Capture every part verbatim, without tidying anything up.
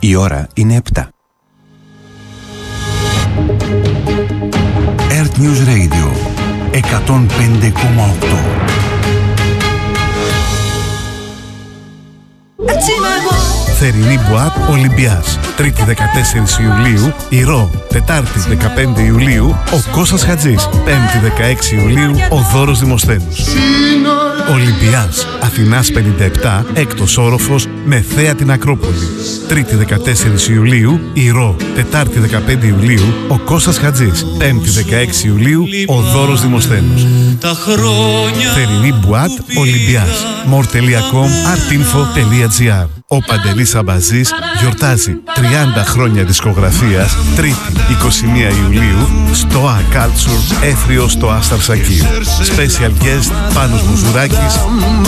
Η ώρα είναι επτά. Earth News Radio εκατόν πέντε κόμμα οκτώ. Θερινή Μπουάτ Ολυμπιάς. Τρίτη δεκατέσσερις Ιουλίου Ηρώ. Τετάρτη δεκαπέντε Ιουλίου ο Κώστας Χατζής. Πέμπτη δεκαέξι Ιουλίου ο Δώρος Δημοσθένους. Ολυμπιάς Αθηνάς πενήντα επτά, έκτος όροφος με θέα την Ακρόπολη. Τρίτη δεκατέσσερις Ιουλίου Ηρώ. Τετάρτη δεκαπέντε Ιουλίου ο Κώστας Χατζής. Πέμπτη δεκαέξι Ιουλίου ο Δώρος Δημοσθένους. Θερινή Μπουάτ Ολυμπιάς. more τελεία com, artinfo τελεία gr. Ο Παντελής Αμπαζής γιορτάζει τριάντα χρόνια δισκογραφίας. Τρίτη είκοσι μία Ιουλίου στο A Culture Έθριο στο Άσταρ Σακί. Special guest Πάνος Μουζουράκης,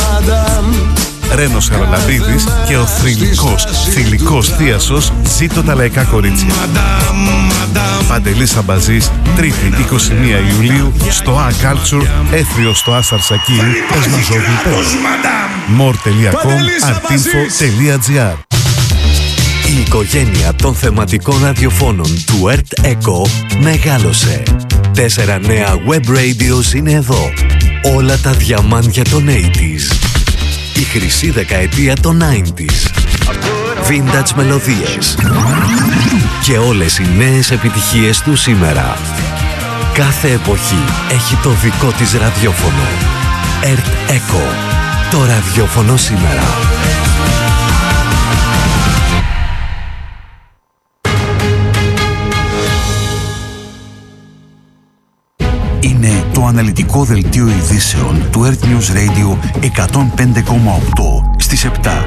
Ρένος Χαραλαμπίδης και ο θρυλικός, θηλυκός θίασος Ζήτω τα λαϊκά κορίτσια. Παντελής Αμπαζής, Τρίτη είκοσι μία Ιουλίου στο A Culture Έθριο στο Άσταρ Σακί. Εσμαζόγλου more τελεία com, artinfo τελεία gr. Η οικογένεια των θεματικών ραδιοφώνων του Earth Echo μεγάλωσε. Τέσσερα νέα web radios είναι εδώ. Όλα τα διαμάντια των ογδόντα. Η χρυσή δεκαετία των ενενήντα. Vintage μελωδίες. Και όλες οι νέες επιτυχίες του σήμερα. Κάθε εποχή έχει το δικό της ραδιόφωνο. Earth Echo. Το ραδιόφωνο σήμερα. Είναι το αναλυτικό δελτίο ειδήσεων του Earth News Radio εκατόν πέντε κόμμα οκτώ στις επτά.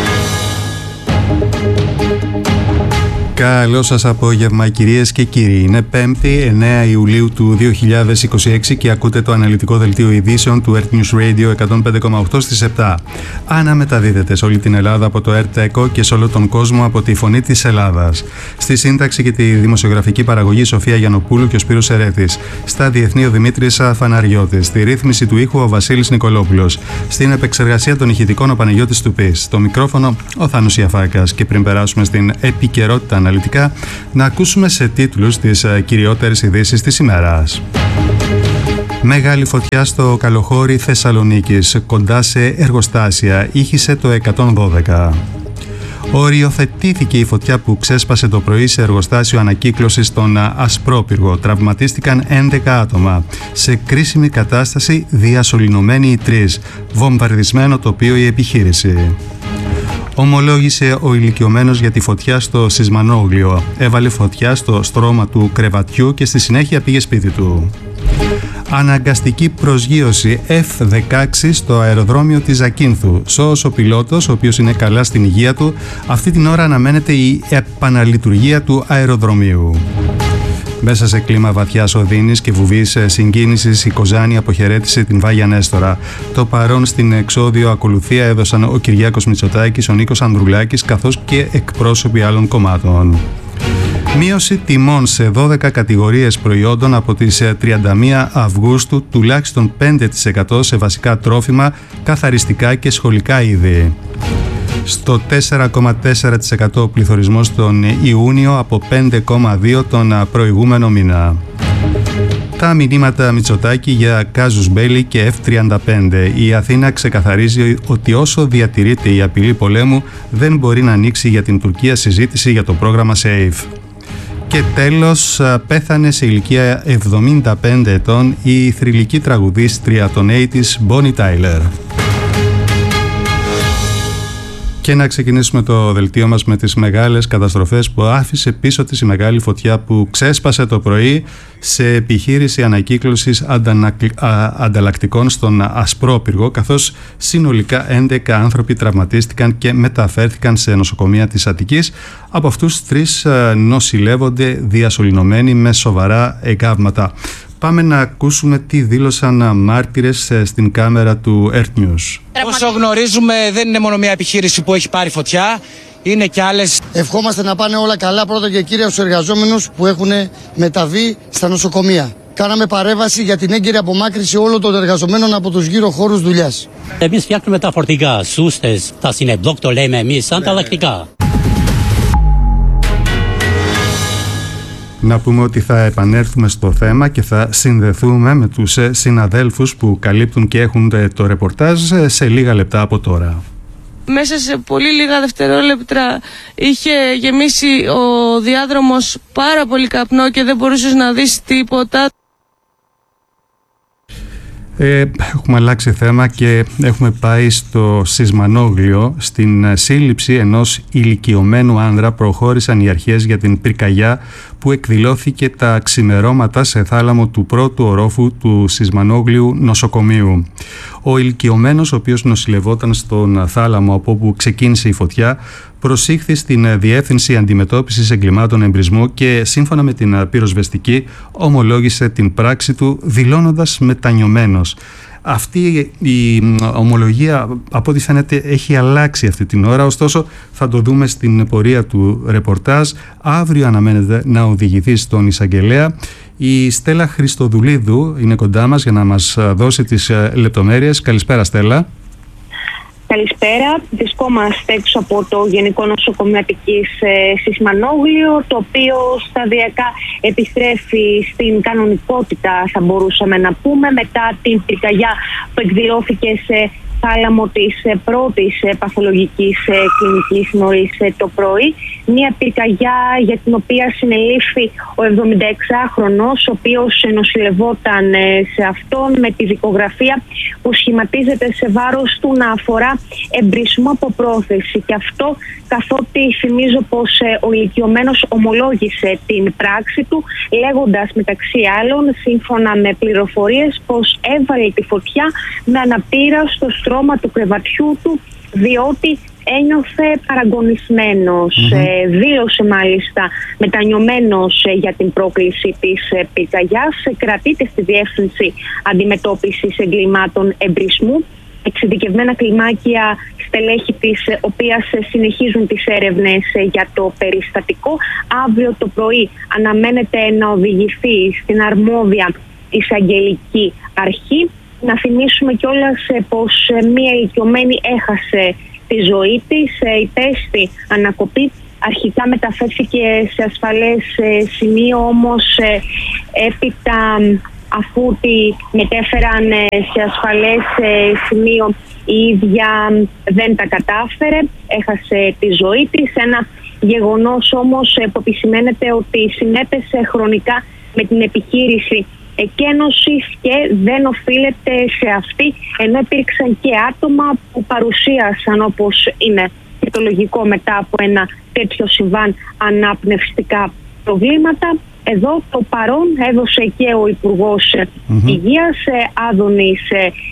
Καλό σας απόγευμα κυρίες και κύριοι. Είναι πέμπτη εννέα Ιουλίου του δύο χιλιάδες είκοσι έξι και ακούτε το αναλυτικό δελτίο ειδήσεων του Earth News Radio εκατόν πέντε κόμμα οκτώ στις επτά. Αναμεταδίδεται σε όλη την Ελλάδα από το Earth Echo και σε όλο τον κόσμο από τη Φωνή της Ελλάδας. Στη σύνταξη και τη δημοσιογραφική παραγωγή Σοφία Γιαννοπούλου και ο Σπύρος Ερέτης. Στα διεθνή ο Δημήτρης Φαναριώτης. Στη ρύθμιση του ήχου ο Βασίλης Νικολόπουλος. Στην επεξεργασία των ηχητικών ο Παναγιώτης Τουπής. Στο μικρόφωνο ο Θάνος Ιαφάκας. Και πριν περάσουμε στην επικαιρότητα αναλυτικά, να ακούσουμε σε τίτλους τις κυριότερες ειδήσεις της ημέρας. Μεγάλη φωτιά στο Καλοχώρι Θεσσαλονίκης, κοντά σε εργοστάσια, ήχησε το εκατόν δώδεκα. Οριοθετήθηκε η φωτιά που ξέσπασε το πρωί σε εργοστάσιο ανακύκλωσης στον Ασπρόπυργο. Τραυματίστηκαν έντεκα άτομα. Σε κρίσιμη κατάσταση διασωληνωμένοι οι τρεις. Βομβαρδισμένο τοπίο η επιχείρηση. Ομολόγησε ο ηλικιωμένος για τη φωτιά στο Σισμανόγλιο. Έβαλε φωτιά στο στρώμα του κρεβατιού και στη συνέχεια πήγε σπίτι του. Αναγκαστική προσγείωση εφ δεκαέξι στο αεροδρόμιο της Ζακίνθου. Σώος ο πιλότος, ο οποίος είναι καλά στην υγεία του. Αυτή την ώρα αναμένεται η επαναλειτουργία του αεροδρομίου. Μέσα σε κλίμα βαθιάς οδύνης και βουβής συγκίνησης, η Κοζάνη αποχαιρέτησε την Βάγια Νέστορα. Το παρόν στην εξώδιο ακολουθία έδωσαν ο Κυριάκος Μητσοτάκης, ο Νίκος Ανδρουλάκης καθώς και εκπρόσωποι άλλων κομμάτων. Μείωση τιμών σε δώδεκα κατηγορίες προϊόντων από τις τριάντα μία Αυγούστου, τουλάχιστον πέντε τοις εκατό σε βασικά τρόφιμα, καθαριστικά και σχολικά είδη. Στο τέσσερα κόμμα τέσσερα τοις εκατό πληθωρισμός τον Ιούνιο από πέντε κόμμα δύο τοις εκατό τον προηγούμενο μήνα. Τα μηνύματα Μητσοτάκη για κάζους μπέλι και εφ τριάντα πέντε. Η Αθήνα ξεκαθαρίζει ότι όσο διατηρείται η απειλή πολέμου δεν μπορεί να ανοίξει για την Τουρκία συζήτηση για το πρόγραμμα SAFE. Και τέλος, πέθανε σε ηλικία εβδομήντα πέντε ετών η θρυλική τραγουδίστρια των ογδόντα Bonnie Tyler. Και να ξεκινήσουμε το δελτίο μας με τις μεγάλες καταστροφές που άφησε πίσω της η μεγάλη φωτιά που ξέσπασε το πρωί σε επιχείρηση ανακύκλωσης ανταλλακτικών στον Ασπρόπυργο, καθώς συνολικά έντεκα άνθρωποι τραυματίστηκαν και μεταφέρθηκαν σε νοσοκομεία της Αττικής. Από αυτούς τρεις νοσηλεύονται διασωληνωμένοι με σοβαρά εγκάβματα. Πάμε να ακούσουμε τι δήλωσαν μάρτυρες στην κάμερα του Earth News. Όσο γνωρίζουμε, δεν είναι μόνο μια επιχείρηση που έχει πάρει φωτιά, είναι και άλλες. Ευχόμαστε να πάνε όλα καλά πρώτα και κύρια στους εργαζόμενους που έχουν μεταβεί στα νοσοκομεία. Κάναμε παρέμβαση για την έγκαιρη απομάκρυνση όλων των εργαζομένων από τους γύρω χώρους δουλειάς. Εμείς φτιάχνουμε τα φορτηγά, σούστες, τα συνεμπλόκ το λέμε εμείς, ανταλλακτικά. Να πούμε ότι θα επανέλθουμε στο θέμα και θα συνδεθούμε με τους συναδέλφους που καλύπτουν και έχουν το ρεπορτάζ σε λίγα λεπτά από τώρα. Μέσα σε πολύ λίγα δευτερόλεπτα είχε γεμίσει ο διάδρομος πάρα πολύ καπνό και δεν μπορούσες να δεις τίποτα. Ε, έχουμε αλλάξει θέμα και έχουμε πάει στο Σισμανόγλιο. Στην σύλληψη ενός ηλικιωμένου άνδρα προχώρησαν οι αρχές για την πυρκαγιά που εκδηλώθηκε τα ξημερώματα σε θάλαμο του πρώτου ορόφου του Σισμανόγλιου νοσοκομείου. Ο ηλικιωμένος, ο οποίος νοσηλευόταν στον θάλαμο από όπου ξεκίνησε η φωτιά, προσήχθη στην Διεύθυνση Αντιμετώπισης Εγκλημάτων Εμπρισμού και σύμφωνα με την πυροσβεστική ομολόγησε την πράξη του δηλώνοντας μετανιωμένος. Αυτή η ομολογία από ό,τι φαίνεται έχει αλλάξει αυτή την ώρα, ωστόσο θα το δούμε στην πορεία του ρεπορτάζ. Αύριο αναμένεται να οδηγηθεί στον εισαγγελέα. Η Στέλλα Χριστοδουλίδου είναι κοντά μας για να μας δώσει τις λεπτομέρειες. Καλησπέρα Στέλλα. Καλησπέρα. Βρισκόμαστε έξω από το Γενικό Νοσοκομείο Αττικής Σισμανόγλιο, το οποίο σταδιακά επιστρέφει στην κανονικότητα, θα μπορούσαμε να πούμε, μετά την πυρκαγιά που εκδηλώθηκε σε θάλαμο της πρώτης παθολογικής κλινικής νωρίς το πρωί. Μια πυρκαγιά για την οποία συνελήφθη ο εβδομηνταεξάχρονος, ο οποίος νοσηλευόταν σε αυτόν, με τη δικογραφία που σχηματίζεται σε βάρος του να αφορά εμπρισμό από πρόθεση. Και αυτό καθότι θυμίζω πως ο ηλικιωμένος ομολόγησε την πράξη του, λέγοντας μεταξύ άλλων, σύμφωνα με πληροφορίες, πως έβαλε τη φωτιά με αναπήρα στο στρώμα του κρεβατιού του, διότι ένιωθε παραγωνισμένος. Mm-hmm. Ε, δήλωσε μάλιστα μετανιωμένος ε, για την πρόκληση της ε, πυρκαγιάς. Ε, κρατείται στη Διεύθυνση Αντιμετώπισης Εγκλημάτων Εμπρισμού. Εξειδικευμένα κλιμάκια, στελέχη της ε, οποίας ε, συνεχίζουν τις έρευνες ε, για το περιστατικό. Αύριο το πρωί αναμένεται να οδηγηθεί στην αρμόδια εισαγγελική αρχή. Να θυμίσουμε κιόλας ε, πως ε, μία ηλικιωμένη έχασε τη ζωή της, ε, υπέστη ανακοπή. Αρχικά μεταφέρθηκε σε ασφαλές ε, σημείο, όμως ε, έπειτα αφού τη μετέφεραν ε, σε ασφαλές ε, σημείο, η ίδια δεν τα κατάφερε, έχασε τη ζωή της. Ένα γεγονός όμως ε, που επισημαίνεται ότι συνέπεσε χρονικά με την επιχείρηση εκένωσης και δεν οφείλεται σε αυτή, ενώ υπήρξαν και άτομα που παρουσίασαν, όπως είναι και το λογικό μετά από ένα τέτοιο συμβάν, αναπνευστικά προβλήματα. Εδώ το παρόν έδωσε και ο Υπουργός mm-hmm. Υγείας, Άδωνης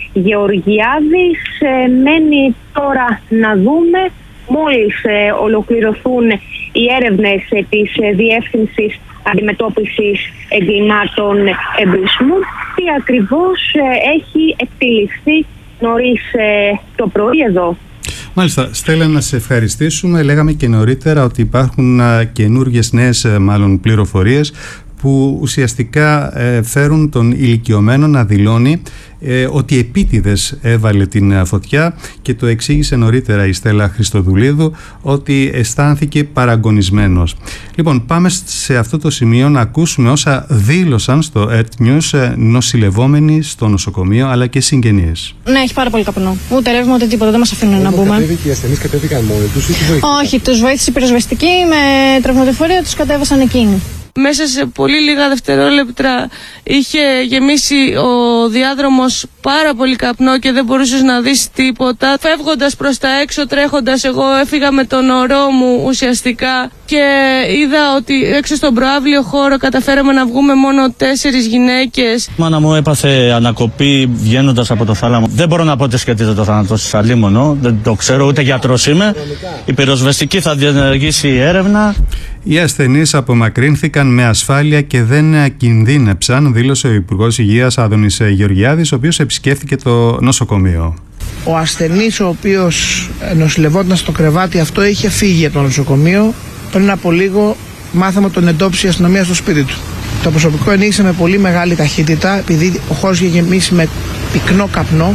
Γεωργιάδης. Μένει τώρα να δούμε, μόλις ολοκληρωθούν οι έρευνες της Διεύθυνσης Αντιμετώπισης Εγκλημάτων Εμπρισμού, τι ακριβώς έχει εκτεληφθεί νωρίς το πρωί εδώ. Μάλιστα, Στέλλα, να σε ευχαριστήσουμε. Λέγαμε και νωρίτερα ότι υπάρχουν καινούργιες νέες μάλλον πληροφορίες που ουσιαστικά ε, φέρουν τον ηλικιωμένο να δηλώνει ε, ότι επίτηδες έβαλε την φωτιά, και το εξήγησε νωρίτερα η Στέλλα Χριστοδουλίδου ότι αισθάνθηκε παραγωνισμένος. Λοιπόν, πάμε σε αυτό το σημείο να ακούσουμε όσα δήλωσαν στο Earth News ε, νοσηλευόμενοι στο νοσοκομείο αλλά και συγγενείς. Ναι, έχει πάρα πολύ καπνό. Ούτε ρεύμα ούτε τίποτα, δεν μας αφήνουν να μπούμε. Και οι ασθενείς κατέβηκαν μόνοι τους ή τους βοήθησαν? Όχι, τους βοήθησε η πυροσβεστική, με τραυματοφορία τους κατέβασαν εκείνοι. Μέσα σε πολύ λίγα δευτερόλεπτα είχε γεμίσει ο διάδρομος πάρα πολύ καπνό και δεν μπορούσες να δεις τίποτα. Φεύγοντας προς τα έξω, τρέχοντας, εγώ έφυγα με τον ορό μου ουσιαστικά και είδα ότι έξω στον προαύλιο χώρο καταφέραμε να βγούμε μόνο τέσσερις γυναίκες. Η μάνα μου έπαθε ανακοπή βγαίνοντας από το θάλαμο. Δεν μπορώ να πω ότι σχετίζεται το θάνατο της, αλίμονο. Δεν το ξέρω, ούτε γιατρός είμαι. Η πυροσβεστική θα διενεργήσει έρευνα. Οι ασθενείς απομακρύνθηκαν με ασφάλεια και δεν κινδύνεψαν, δήλωσε ο Υπουργός Υγείας Άδωνης Γεωργιάδης, ο οποίος επισκέφθηκε το νοσοκομείο. Ο ασθενής, ο οποίος νοσηλευόταν στο κρεβάτι αυτό, είχε φύγει από το νοσοκομείο. Πριν από λίγο μάθαμε ότι τον εντόπισε η αστυνομία στο σπίτι του. Το προσωπικό ενήγησε με πολύ μεγάλη ταχύτητα, επειδή ο χώρος είχε γεμίσει με πυκνό καπνό.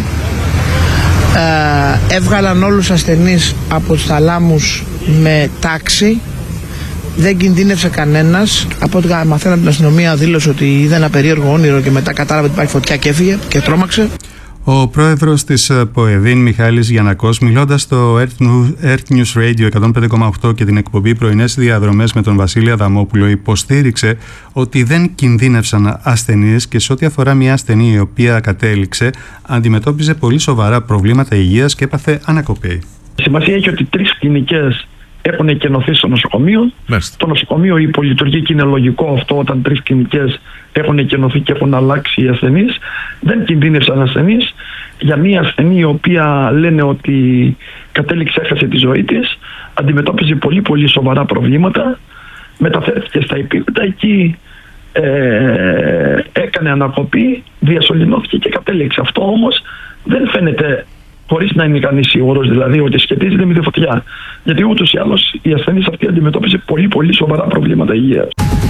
Ε, έβγαλαν όλους τους ασθενείς από τους θαλάμους με τάξη. δεν κινδύνευσε κανένας. Από ό,τι μαθαίνω από την αστυνομία, δήλωσε ότι είδε ένα περίεργο όνειρο και μετά κατάλαβε ότι υπάρχει φωτιά και έφυγε και τρόμαξε. Ο πρόεδρος της ΠΟΕΔΗΝ, Μιχάλης Γιαννακός, μιλώντας στο Earth News Radio εκατόν πέντε κόμμα οκτώ και την εκπομπή Πρωινές Διαδρομές με τον Βασίλη Αδαμόπουλο, υποστήριξε ότι δεν κινδύνευσαν ασθενείς και σε ό,τι αφορά μια ασθενή η οποία κατέληξε, αντιμετώπιζε πολύ σοβαρά προβλήματα υγείας και έπαθε ανακοπή. Σημασία έχει ότι τρεις κλινικές έχουν εκενωθεί στο νοσοκομείο. Μάλιστα. Το νοσοκομείο υπολειτουργεί και είναι λογικό αυτό όταν τρεις κλινικές έχουν εκενωθεί και έχουν αλλάξει οι ασθενείς. Δεν κινδύνευσαν ασθενείς. Για μια ασθενή η οποία λένε ότι κατέληξε, έχασε τη ζωή της, αντιμετώπιζε πολύ πολύ σοβαρά προβλήματα, μεταφέρθηκε στα υπήρχοντα εκεί, ε, έκανε ανακοπή, διασωληνώθηκε και κατέληξε. Αυτό όμως δεν φαίνεται, χωρίς να είναι κανείς σίγουρος δηλαδή ότι σχετίζεται με τη φωτιά. Γιατί ούτως ή άλλως η ασθενής αυτή αντιμετώπιζε πολύ πολύ σοβαρά προβλήματα υγείας.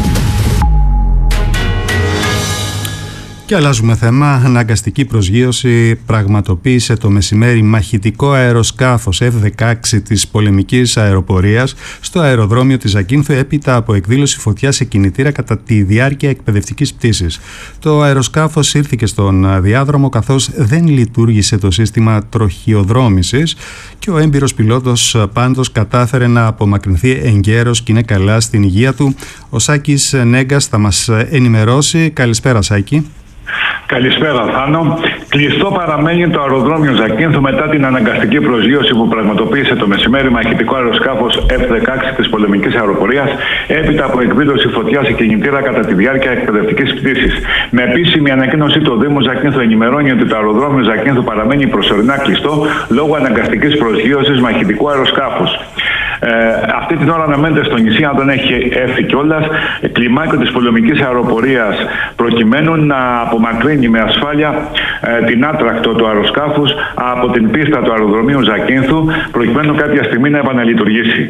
Και αλλάζουμε θέμα. Αναγκαστική προσγείωση πραγματοποίησε το μεσημέρι μαχητικό αεροσκάφος εφ δεκαέξι της πολεμικής αεροπορίας στο αεροδρόμιο της Ζακίνθου έπειτα από εκδήλωση φωτιά σε κινητήρα κατά τη διάρκεια εκπαιδευτικής πτήσης. Το αεροσκάφος ήρθηκε στον διάδρομο καθώς δεν λειτουργήσε το σύστημα τροχιοδρόμησης και ο έμπειρος πιλότος πάντως κατάφερε να απομακρυνθεί εγκαίρος και είναι καλά στην υγεία του. Ο Σάκης Νέγκας θα μας ενημερώσει. Καλησπέρα, Σάκη. Καλησπέρα, Θάνο. Κλειστό παραμένει το αεροδρόμιο Ζακίνθου μετά την αναγκαστική προσγείωση που πραγματοποίησε το μεσημέρι μαχητικό αεροσκάφος εφ δεκαέξι της πολεμικής αεροπορίας έπειτα από εκδήλωση φωτιά σε κινητήρα κατά τη διάρκεια εκπαιδευτικής πτήσης. Με επίσημη ανακοίνωση, το Δήμο Ζακίνθου ενημερώνει ότι το αεροδρόμιο Ζακίνθου παραμένει προσωρινά κλειστό λόγω αναγκαστικής προσγείωσης μαχητικού αεροσκάφους. Ε, αυτή την ώρα αναμένεται στο νησί, αν δεν έχει έρθει κιόλας, κλιμάκιο της πολεμικής αεροπορίας προκειμένου να απομακρύνει με ασφάλεια ε, την άτρακτο του αεροσκάφους από την πίστα του αεροδρομίου Ζακίνθου προκειμένου κάποια στιγμή να επαναλειτουργήσει.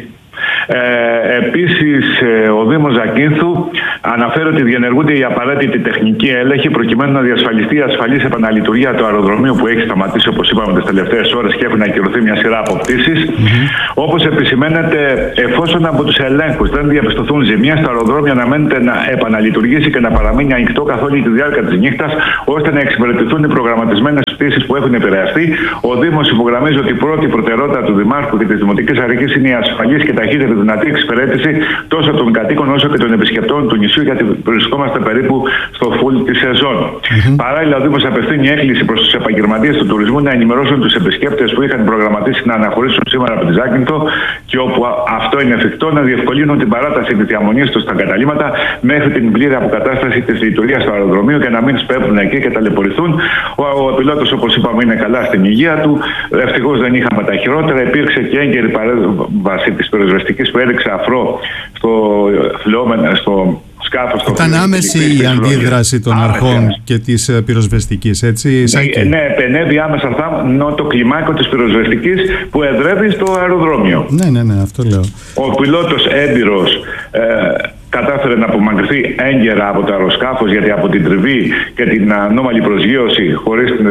Ε, επίσης ε, ο Δήμος Ζακίνθου αναφέρει ότι διενεργούνται οι απαραίτητοι τεχνικοί έλεγχοι προκειμένου να διασφαλιστεί η ασφαλής επαναλειτουργία του αεροδρομίου που έχει σταματήσει, όπως είπαμε, τις τελευταίες ώρες και έχουν ακυρωθεί μια σειρά από πτήσεις. Mm-hmm. Όπως επισημαίνεται, εφόσον από τους ελέγχους δεν διαπιστωθούν ζημιές, το αεροδρόμιο αναμένεται να επαναλειτουργήσει και να παραμείνει ανοιχτό καθ' όλη τη διάρκεια της νύχτας ώστε να εξυπηρετηθούν οι προγραμματισμένες πτήσεις που έχουν επηρεαστεί. Ο Δήμος υπογραμμίζει ότι η πρώτη προτεραιότητα του Δημάρχου και της Δημοτικής Αρχής είναι η ασφαλής και ταχύτερη δυνατή εξυπηρέτηση τόσο των κατοίκων όσο και των επισκεπτών του νησιού, γιατί βρισκόμαστε περίπου στο φουλ τη σεζόν. Mm-hmm. Παράλληλα, ο Δήμος απευθύνει έκκληση προς τους επαγγελματίες του τουρισμού να ενημερώσουν τους επισκέπτες που είχαν προγραμματίσει να αναχωρήσουν σήμερα από τη Ζάκυνθο και όπου αυτό είναι εφικτό να διευκολύνουν την παράταση της διαμονής τους στα καταλύματα μέχρι την πλήρη αποκατάσταση της λειτουργίας του αεροδρομίου και να μην σπέβδουν εκεί και ταλαιπωρηθούν. Ο, ο πιλότος, όπως είπαμε, είναι καλά στην υγεία του. Ευτυχώς δεν είχαμε τα χειρότερα. Υπήρξε και έγκαιρη παρέμβαση της πυροσβεστικής που έριξε αφρό στο φλεόμενο, στο σκάφος. Ήταν άμεση η αντίδραση των άμεση. αρχών και της πυροσβεστικής, έτσι, Σάκη? Ναι, ναι, επενέβη άμεσα αυτό το κλιμάκιο της πυροσβεστικής που εδρεύει στο αεροδρόμιο. Ναι, ναι, ναι, αυτό λέω. Ο πιλότος έμπειρος ε, κατάφερε να απομακρυνθεί έγκαιρα από το αεροσκάφος, γιατί από την τριβή και την ανώμαλη προσγείωση χωρίς την...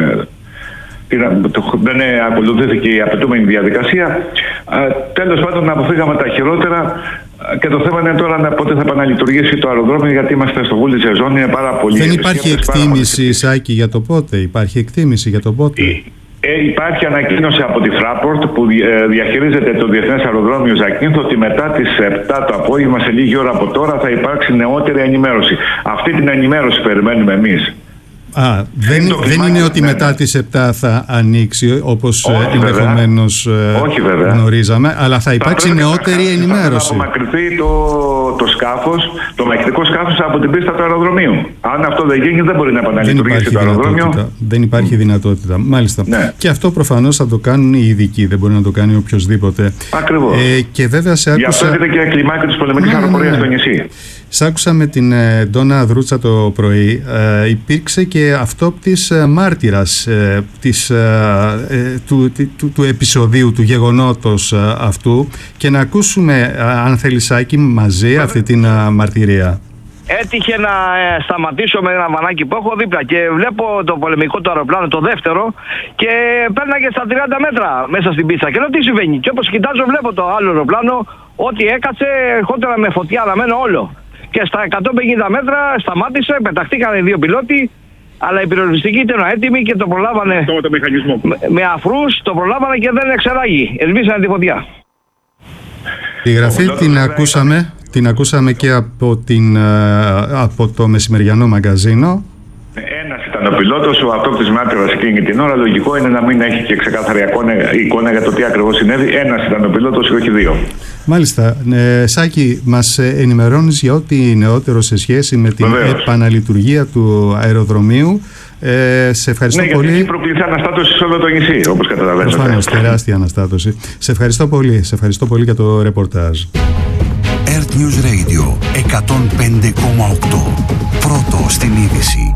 δεν ακολουθήθηκε η απαιτούμενη διαδικασία. Τέλος πάντων, αποφύγαμε τα χειρότερα και το θέμα είναι τώρα πότε θα επαναλειτουργήσει το αεροδρόμιο, γιατί είμαστε στο βούλη σεζόν, είναι πάρα πολύ. Δεν υπάρχει εκτίμηση, πάρα... Σάκη, για το πότε? Υπάρχει εκτίμηση για το πότε? Ε, υπάρχει ανακοίνωση από τη Fraport που διαχειρίζεται το Διεθνές Αεροδρόμιο Ζακίνθου ότι μετά τις επτά το απόγευμα, σε λίγη ώρα από τώρα, θα υπάρξει νεότερη ενημέρωση. Αυτή την ενημέρωση περιμένουμε εμείς. Α, δεν, δεν είναι ότι μετά τις επτά θα ανοίξει όπως ενδεχομένως γνωρίζαμε, αλλά θα υπάρξει θα νεότερη να, ενημέρωση. Θα απομακρυνθεί το, το σκάφος, το μαχητικό σκάφος από την πίστα του αεροδρομίου. Αν αυτό δεν γίνει, δεν μπορεί να επαναλειτουργήσει το αεροδρόμιο. Δεν υπάρχει δυνατότητα. Μάλιστα. Ναι. Και αυτό προφανώς θα το κάνουν οι ειδικοί, δεν μπορεί να το κάνει οποιοδήποτε. Ακριβώς. Ε, και βέβαια σε άκουσα... Γι' αυτό έρχεται και κλιμάκιο της πολεμικής αεροπορίας στο νησί. Σ' άκουσα με την ε, Ντόνα Δρούτσα το πρωί. Ε, υπήρξε και αυτόπτης ε, μάρτυρας ε, της, ε, ε, του, του, του επεισοδίου, του γεγονότος ε, αυτού, και να ακούσουμε, ε, αν θέλει, Σάκη, μαζί αυτή την ε, μαρτυρία. Έτυχε να ε, σταματήσω με ένα βανάκι που έχω δίπλα και βλέπω το πολεμικό του αεροπλάνο, το δεύτερο, και πέρναγε στα τριάντα μέτρα μέσα στην πίστα. Και λέω τι συμβαίνει. Και όπως κοιτάζω, βλέπω το άλλο αεροπλάνο ό,τι έκατσε ερχόταν με φωτιά αναμένο όλο. Και στα εκατόν πενήντα μέτρα σταμάτησε, πεταχτήκαν οι δύο πιλότοι, αλλά η πυροσβεστική ήταν έτοιμη και το προλάβανε το μηχανισμό. με, με αφρούς, το προλάβανε και δεν εξεράγει. Σβήσανε τη φωτιά. Τη γραφή την ακούσαμε, την ακούσαμε και από, την, από το μεσημεριανό μαγκαζίνο. Ένας ήταν ο πιλότος, ο αυτόκτης μάρτυρας εκείνη την ώρα. Λογικό είναι να μην έχει και ξεκάθαρη εικόνα για το τι ακριβώς συνέβη. Ένας ήταν ο πιλότος και όχι δύο. Μάλιστα. Ε, Σάκη, μας ενημερώνεις για ό,τι νεότερο σε σχέση με την Βεβαίως. επαναλειτουργία του αεροδρομίου. Ε, σε ευχαριστώ ναι, πολύ. Ναι, γιατί έχει προκληθεί αναστάτωση σε όλο το νησί, όπως καταλαβαίνετε. Προφανώς, τεράστια αναστάτωση. Σε ευχαριστώ πολύ. Σε ευχαριστώ πολύ για το ρεπορτάζ. Earth News Radio εκατόν πέντε κόμμα οκτώ. Πρώτο στην είδηση.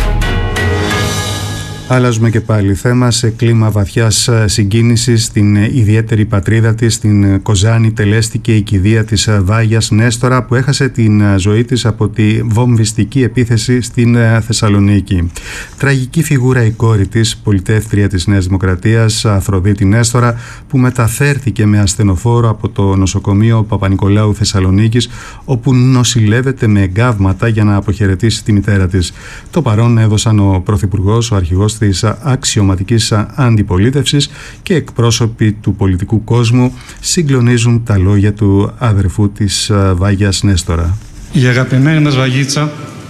Αλλάζουμε και πάλι θέμα. Σε κλίμα βαθιάς συγκίνησης στην ιδιαίτερη πατρίδα της, στην Κοζάνη, τελέστηκε η κηδεία της Βάγιας Νέστορα, που έχασε την ζωή της από τη βομβιστική επίθεση στην Θεσσαλονίκη. Τραγική φιγούρα η κόρη της, πολιτεύτρια της Νέας Δημοκρατίας, Αφροδίτη Νέστορα, που μεταφέρθηκε με ασθενοφόρο από το νοσοκομείο Παπα-Νικολάου Θεσσαλονίκης, όπου νοσηλεύεται με εγκάβματα για να αποχαιρετήσει τη μητέρα της. Το παρόν έδωσαν ο Πρωθυπουργός, ο Αρχηγός της αξιωματικής αντιπολίτευσης και εκπρόσωποι του πολιτικού κόσμου συγκλονίζουν τα λόγια του αδερφού της Βάγιας Νέστορα. Η αγαπημένη μας Βαγίτσα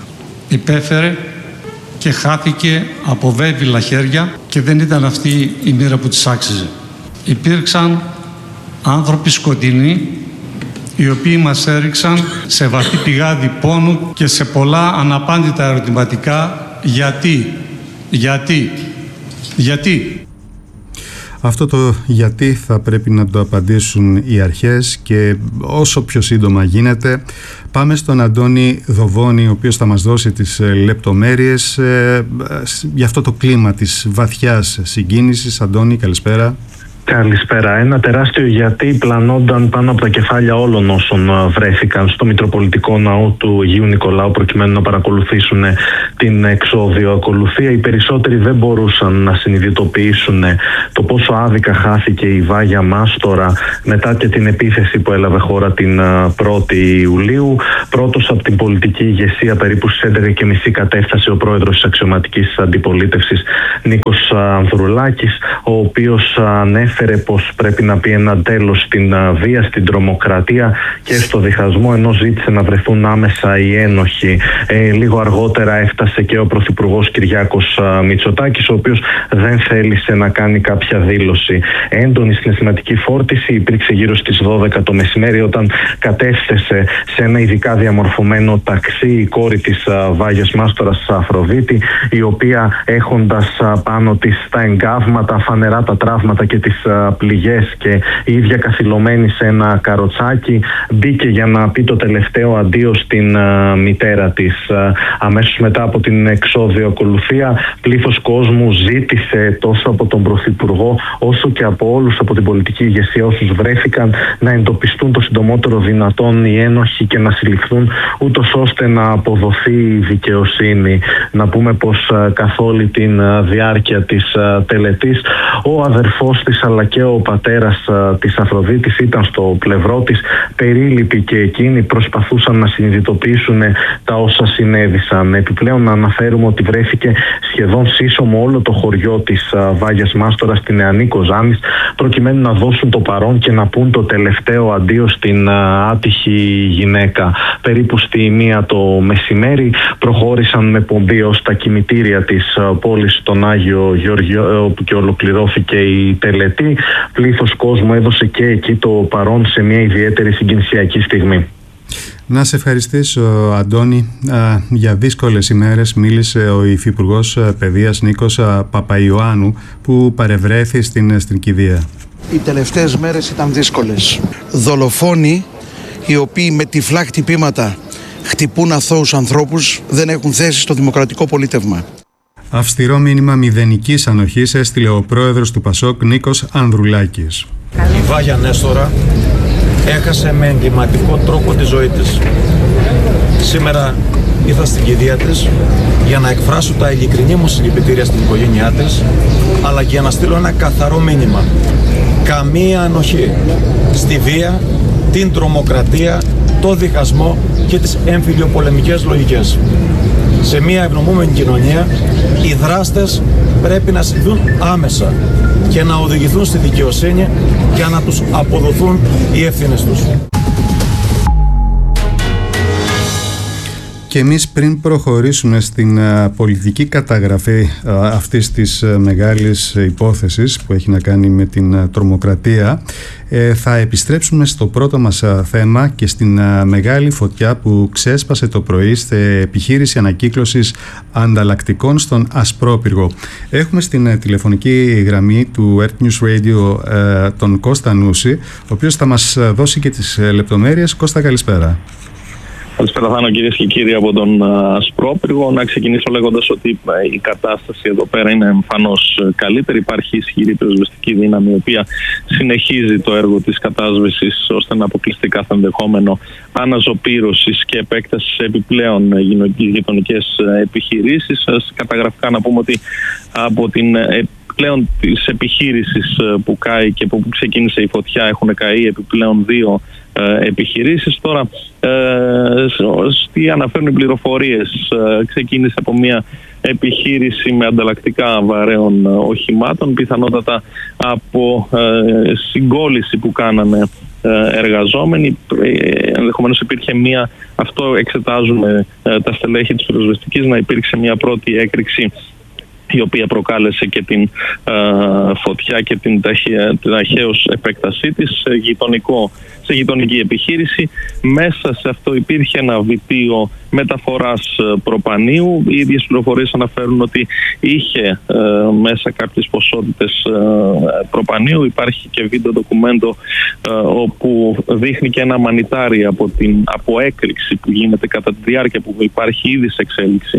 υπέφερε και χάθηκε από βέβηλα χέρια και δεν ήταν αυτή η μοίρα που της άξιζε. Υπήρξαν άνθρωποι σκοτεινοί οι οποίοι μας έριξαν σε βαθύ πηγάδι πόνου και σε πολλά αναπάντητα ερωτηματικά. Γιατί Γιατί, γιατί. Αυτό το γιατί θα πρέπει να το απαντήσουν οι αρχές και όσο πιο σύντομα γίνεται. Πάμε στον Αντώνη Δοβώνη, ο οποίος θα μας δώσει τις λεπτομέρειες ε, για αυτό το κλίμα της βαθιάς συγκίνησης. Αντώνη, καλησπέρα. Καλησπέρα. Ένα τεράστιο γιατί πλανόνταν πάνω από τα κεφάλια όλων όσων βρέθηκαν στο Μητροπολιτικό Ναό του Αγίου Νικολάου προκειμένου να παρακολουθήσουν την εξώδιο ακολουθία. Οι περισσότεροι δεν μπορούσαν να συνειδητοποιήσουν το πόσο άδικα χάθηκε η Βάγια Μάστορα μετά και την επίθεση που έλαβε χώρα την πρώτη Ιουλίου. Πρώτος από την πολιτική ηγεσία, περίπου στις έντεκα και μισή κατέφτασε ο πρόεδρος της αξιωματικής αντιπολίτευσης Νίκος Ανδρουλάκης, ο οποίος ανέφερε Έφερε πως πρέπει να πει ένα τέλος στην βία, στην τρομοκρατία και στο διχασμό, ενώ ζήτησε να βρεθούν άμεσα οι ένοχοι. Ε, λίγο αργότερα έφτασε και ο Πρωθυπουργός Κυριάκος Μητσοτάκης, ο οποίος δεν θέλησε να κάνει κάποια δήλωση. Έντονη συναισθηματική φόρτιση υπήρξε γύρω στις δώδεκα το μεσημέρι, όταν κατέφθασε σε ένα ειδικά διαμορφωμένο ταξί η κόρη της Βάγιας Μάστορας, Αφροδίτη, η οποία έχοντας πάνω της τα εγκάβματα, φανερά τα τραύματα και τις πληγές και η ίδια καθυλωμένη σε ένα καροτσάκι, μπήκε για να πει το τελευταίο αντίο στην uh, μητέρα της. Uh, αμέσως μετά από την εξώδιο ακολουθία, πλήθος κόσμου ζήτησε τόσο από τον Πρωθυπουργό όσο και από όλους από την πολιτική ηγεσία όσους βρέθηκαν να εντοπιστούν το συντομότερο δυνατόν οι ένοχοι και να συλληφθούν, ούτως ώστε να αποδοθεί η δικαιοσύνη. Να πούμε πως uh, καθ' όλη την uh, διάρκεια της uh, τελετής ο αδερφός της αλλά και ο πατέρας α, της Αφροδίτης ήταν στο πλευρό της, περίληποι και εκείνοι προσπαθούσαν να συνειδητοποιήσουν τα όσα συνέβησαν. Επιπλέον να αναφέρουμε ότι βρέθηκε σχεδόν σύσσωμο όλο το χωριό της α, Βάγιας Μάστορας στη νεανή Κοζάνης, προκειμένου να δώσουν το παρόν και να πούν το τελευταίο αντίο στην α, άτυχη γυναίκα. Περίπου στη μία το μεσημέρι προχώρησαν με πομπή ως τα κημητήρια της α, πόλης στον Άγιο Γεωργιο, όπου και ολοκληρώθηκε η τελετή. Πλήθος κόσμου έδωσε και εκεί το παρόν σε μια ιδιαίτερη συγκινησιακή στιγμή. Να σε ευχαριστήσω, Αντώνη. Για δύσκολες ημέρες μίλησε ο Υφυπουργός Παιδείας Νίκος Παπαϊωάννου, που παρευρέθη στην, στην κηδεία. Οι τελευταίες μέρες ήταν δύσκολες. Δολοφόνοι οι οποίοι με τυφλά χτυπήματα χτυπούν αθώους ανθρώπους δεν έχουν θέση στο δημοκρατικό πολίτευμα. Αυστηρό μήνυμα μηδενικής ανοχής έστειλε ο πρόεδρος του Πασόκ, Νίκος Ανδρουλάκης. Η Βάγια Νέστορα έχασε με εγκληματικό τρόπο τη ζωή της. Σήμερα ήρθα στην κηδεία της για να εκφράσω τα ειλικρινή μου συλληπιτήρια στην οικογένειά της, αλλά και για να στείλω ένα καθαρό μήνυμα. Καμία ανοχή στη βία, την τρομοκρατία, το διχασμό και τις εμφυλιοπολεμικές λογικές. Σε μια ευνομούμενη κοινωνία, οι δράστες πρέπει να συλληφθούν άμεσα και να οδηγηθούν στη δικαιοσύνη για να τους αποδοθούν οι ευθύνες τους. Και εμείς πριν προχωρήσουμε στην uh, πολιτική καταγραφή uh, αυτής της uh, μεγάλης υπόθεσης που έχει να κάνει με την uh, τρομοκρατία, uh, θα επιστρέψουμε στο πρώτο μας uh, θέμα και στην uh, μεγάλη φωτιά που ξέσπασε το πρωί σε επιχείρηση ανακύκλωσης ανταλλακτικών στον Ασπρόπυργο. Έχουμε στην uh, τηλεφωνική γραμμή του Earth News Radio uh, τον Κώστα Νούση, ο οποίος θα μας uh, δώσει και τις uh, λεπτομέρειες. Κώστα, καλησπέρα. Καλησπέρα, Θάνο, κυρίες και κύριοι από τον Ασπρόπυργο. Να ξεκινήσω λέγοντας ότι η κατάσταση εδώ πέρα είναι εμφανώς καλύτερη. Υπάρχει ισχυρή πυροσβεστική δύναμη, η οποία συνεχίζει το έργο της κατάσβεσης ώστε να αποκλειστεί κάθε ενδεχόμενο αναζωπήρωσης και επέκτασης σε επιπλέον γειτονικές επιχειρήσεις. Καταγραφικά να πούμε ότι από την πλέον της επιχείρησης που κάει και που ξεκίνησε η φωτιά έχουν καεί επιπλέον δύο ε, επιχειρήσεις. Τώρα, ε, τι αναφέρουν οι πληροφορίες, ε, ξεκίνησε από μια επιχείρηση με ανταλλακτικά βαρέων οχημάτων, πιθανότατα από ε, συγκόλληση που κάνανε ε, εργαζόμενοι. Ε, ενδεχομένως υπήρχε μια, αυτό εξετάζουμε ε, τα στελέχη της πυροσβεστικής, να υπήρξε μια πρώτη έκρηξη η οποία προκάλεσε και την ε, φωτιά και την ταχαίως επέκτασή της σε, γειτονικό, σε γειτονική επιχείρηση. Μέσα σε αυτό υπήρχε ένα βιτίο μεταφοράς προπανίου. Οι ίδιες πληροφορίες αναφέρουν ότι είχε ε, μέσα κάποιες ποσότητες ε, προπανίου. Υπάρχει και βίντεο ντοκουμέντο ε, όπου δείχνει και ένα μανιτάρι από, την, από έκρηξη που γίνεται κατά τη διάρκεια που υπάρχει ήδη σε εξέλιξη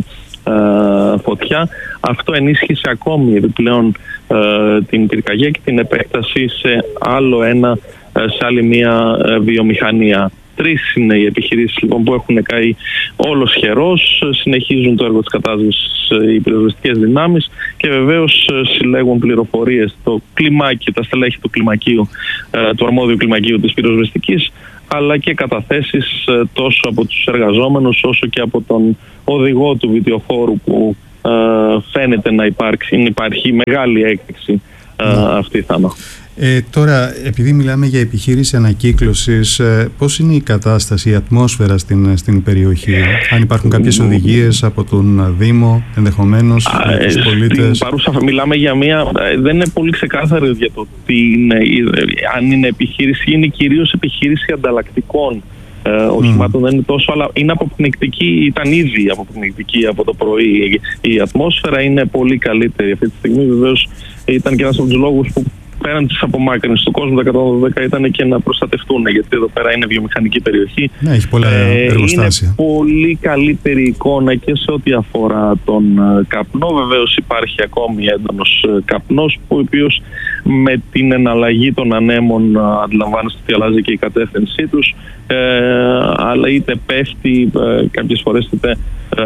Uh, φωτιά. Αυτό ενίσχυσε ακόμη επιπλέον uh, την πυρκαγιά και την επέκταση σε άλλο ένα, uh, σε άλλη μια uh, βιομηχανία. Τρεις είναι οι επιχειρήσεις λοιπόν που έχουν καεί όλος χερός, συνεχίζουν το έργο της κατάσβεσης οι πυροσβεστικές δυνάμεις και βεβαίως συλλέγουν πληροφορίες το κλιμάκι, τα στελέχη του κλιμακίου, του αρμόδιου κλιμακίου της πυροσβεστικής, αλλά και καταθέσεις τόσο από τους εργαζόμενους όσο και από τον οδηγό του βιτιοφόρου που φαίνεται να υπάρξει, υπάρχει μεγάλη έκρηξη αυτή θα είναι. Ε, τώρα, επειδή μιλάμε για επιχείρηση ανακύκλωσης, ε, πώς είναι η κατάσταση, η ατμόσφαιρα στην, στην περιοχή? Αν υπάρχουν κάποιες οδηγίες από τον Δήμο, ενδεχομένως, για τους πολίτες? Παρούσα, μιλάμε για μια... Δεν είναι πολύ ξεκάθαρο για το τι είναι, αν είναι επιχείρηση, είναι κυρίως επιχείρηση ανταλλακτικών ε, οχημάτων, mm. δεν είναι τόσο, αλλά είναι αποπνικτική, ήταν ήδη αποπνικτική από το πρωί. Η ατμόσφαιρα είναι πολύ καλύτερη αυτή τη στιγμή. Βεβαίως ήταν και ένας από τους λόγους που πέραν της απομάκρυνσης του κόσμου, τα εκατόν δώδεκα ήταν και να προστατευτούν, γιατί εδώ πέρα είναι βιομηχανική περιοχή. Ναι, έχει πολλά ε, εργοστάσια. Είναι πολύ καλύτερη εικόνα και σε ό,τι αφορά τον καπνό. Βεβαίως υπάρχει ακόμη έντονος καπνός, που ο οποίος με την εναλλαγή των ανέμων αντιλαμβάνεστε ότι αλλάζει και η κατεύθυνσή τους, ε, αλλά είτε πέφτει ε, κάποιες φορές είτε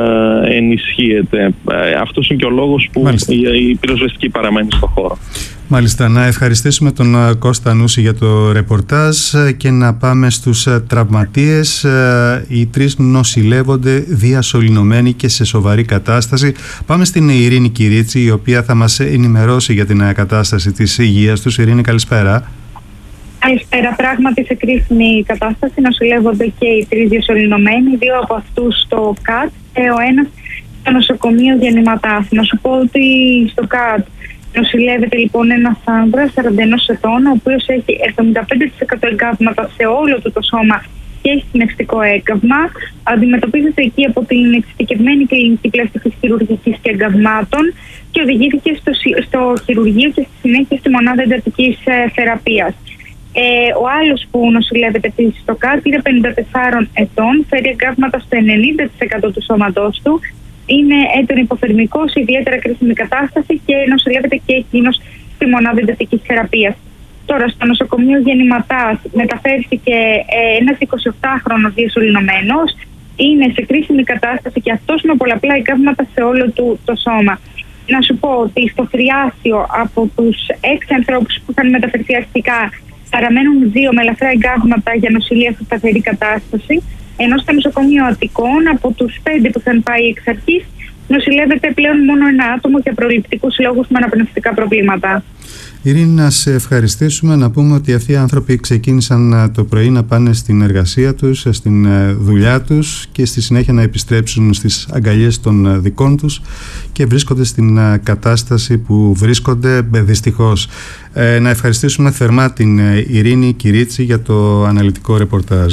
ε, ενισχύεται. Ε, αυτός είναι και ο λόγος που η, η πυροσβεστική παραμένει στο χώρο. Μάλιστα, να ευχαριστήσουμε τον Κώστα Νούση για το ρεπορτάζ και να πάμε στους τραυματίες. Οι τρεις νοσηλεύονται διασωληνωμένοι και σε σοβαρή κατάσταση. Πάμε στην Ειρήνη Κυρίτσι, η οποία θα μας ενημερώσει για την κατάσταση της υγείας τους. Ειρήνη, καλησπέρα. Καλησπέρα. Πράγματι σε κρίσιμη κατάσταση νοσηλεύονται και οι τρεις διασωληνωμένοι, δύο από αυτούς στο ΚΑΤ και ο ένας στο νοσοκομείο Γεννηματάς. Να σου πω ότι στο ΚΑΤ νοσηλεύεται λοιπόν ένας άνδρας σαράντα ένα ετών, ο οποίος έχει εβδομήντα πέντε τοις εκατό εγκάβματα σε όλο του το σώμα και έχει συννευστικό έγκαυμα. Αντιμετωπίζεται εκεί από την εξειδικευμένη κλινική πλαστικής χειρουργικής και εγκαυμάτων και οδηγήθηκε στο, στο χειρουργείο και στη συνέχεια στη μονάδα εντατικής ε, θεραπείας. Ε, ο άλλος που νοσηλεύεται επίσης στο ΚΑΤ είναι πενήντα τεσσάρων ετών, φέρει εγκάβματα στο ενενήντα τοις εκατό του σώματός του. Είναι έντονο υποθερμικός, ιδιαίτερα κρίσιμη κατάσταση και νοσηλεύεται και εκείνος στη μονάδα εντατικής θεραπείας. Τώρα, στο νοσοκομείο Γεννηματάς μεταφέρθηκε ένας εικοσιοκτάχρονος διασωληνωμένος. Είναι σε κρίσιμη κατάσταση και αυτός με πολλαπλά εγκάβματα σε όλο του το σώμα. Να σου πω ότι στο Θριάσιο από τους έξι ανθρώπους που είχαν μεταφερθεί αρχικά παραμένουν δύο με ελαφρά εγκάγματα για νοσηλεία σε σταθερή κατάσταση, ενώ στο νοσοκομείο Αττικών από τους πέντε που είχαν πάει εξ αρχής νοσηλεύεται πλέον μόνο ένα άτομο για προληπτικούς λόγους με αναπνευστικά προβλήματα. Ειρήνη, να σε ευχαριστήσουμε, να πούμε ότι αυτοί οι άνθρωποι ξεκίνησαν το πρωί να πάνε στην εργασία τους, στην δουλειά τους και στη συνέχεια να επιστρέψουν στις αγκαλιές των δικών τους και βρίσκονται στην κατάσταση που βρίσκονται δυστυχώς. Ε, να ευχαριστήσουμε θερμά την Ειρήνη Κυρίτσι για το αναλυτικό ρεπορτάζ.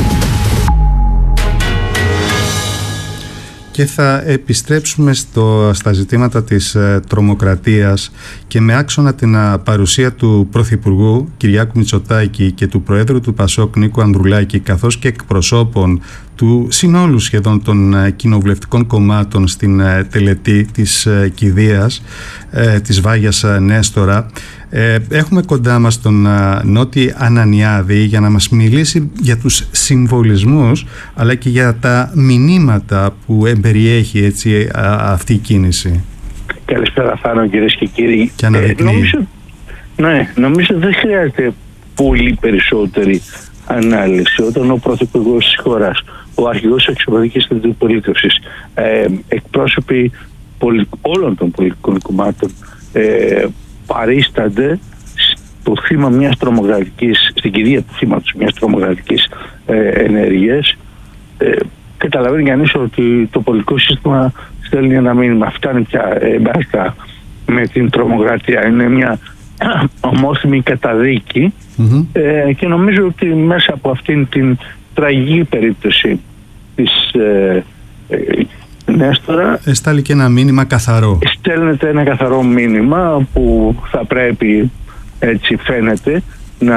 Και θα επιστρέψουμε στο, στα ζητήματα της ε, τρομοκρατίας και με άξονα την α, παρουσία του Πρωθυπουργού Κυριάκου Μητσοτάκη και του Προέδρου του Πασόκ Νίκου Ανδρουλάκη, καθώς και εκπροσώπων του συνόλου σχεδόν των ε, κοινοβουλευτικών κομμάτων στην ε, τελετή της ε, κηδείας ε, της Βάγιας ε, Νέστορα. Ε, έχουμε κοντά μας τον α, Νότι Ανανιάδη για να μας μιλήσει για τους συμβολισμούς αλλά και για τα μηνύματα που εμπεριέχει έτσι, α, αυτή η κίνηση. Καλησπέρα Θάνο, κυρίες και κύριοι. Και ε, νομίζω, ναι, νομίζω δεν χρειάζεται πολύ περισσότερη ανάλυση όταν ο Πρωθυπουργός της χώρας, ο αρχηγός της Αξιωματικής Αντιπολίτευσης, ε, εκπρόσωποι πολι, όλων των πολιτικών κομμάτων ε, παρίστανται στο θύμα μιας τρομοκρατικής, στην κηδεία του θύματος μιας τρομοκρατικής ε, ενέργειας, ε, καταλαβαίνει κανείς ότι το πολιτικό σύστημα στέλνει ένα μήνυμα. Φτάνει πια ε, μπάστα με την τρομοκρατία. Είναι μια ομόθυμη καταδίκη mm-hmm. ε, και νομίζω ότι μέσα από αυτήν την τραγική περίπτωση της ε, ε, Νέστορα εστάλει και ένα μήνυμα καθαρό. Στέλνεται ένα καθαρό μήνυμα που θα πρέπει, έτσι φαίνεται, να